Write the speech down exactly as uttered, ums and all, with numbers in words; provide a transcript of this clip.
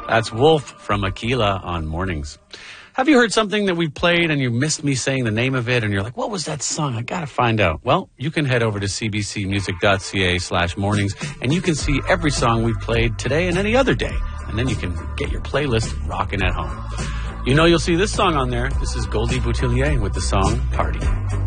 That's Wolf from Aquila on Mornings. Have you heard something that we played and you missed me saying the name of it and you're like, what was that song? I got to find out. Well, you can head over to cbcmusic.ca slash mornings and you can see every song we've played today and any other day. And then you can get your playlist rocking at home. You know you'll see this song on there. This is Goldie Boutillier with the song Party.